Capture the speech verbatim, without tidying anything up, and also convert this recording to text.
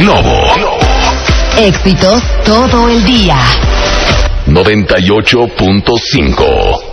Globo. Éxitos todo el día. noventa y ocho punto cinco.